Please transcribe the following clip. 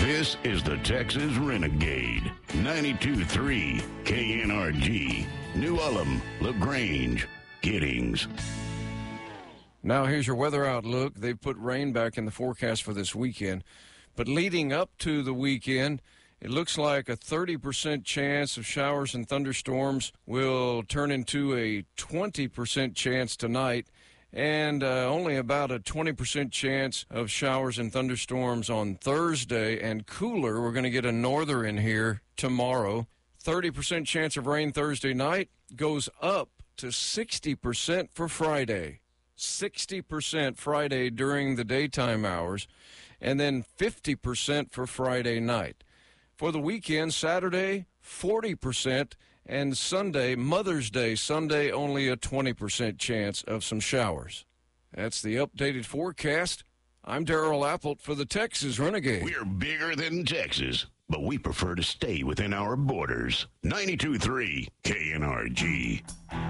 This is the Texas Renegade. 92.3 KNRG. New Ulm, LaGrange, Giddings. Now here's your weather outlook. They've put rain back in the forecast for this weekend. But leading up to the weekend, it looks like a 30% chance of showers and thunderstorms will turn into a 20% chance tonight, and only about a 20% chance of showers and thunderstorms on Thursday, and cooler. We're going to get a norther in here tomorrow. 30% chance of rain Thursday night goes up to 60% for Friday. 60% Friday during the daytime hours, and then 50% for Friday night. For the weekend, Saturday, 40%, and Sunday, Mother's Day, Sunday, only a 20% chance of some showers. That's the updated forecast. I'm Darrell Appelt for the Texas Renegade. We're bigger than Texas, but we prefer to stay within our borders. 92.3 KNRG.